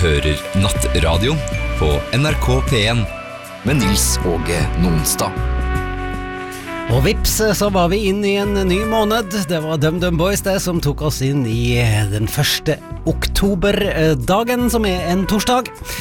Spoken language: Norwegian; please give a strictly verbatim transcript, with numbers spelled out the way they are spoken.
hører Nattradio på N R K P en med Nils Åge Nonstad. Og vips, så var vi inn i en ny måned. Det var DumDum Boys det som tok oss inn i den første oktoberdagen, som er en torsdag.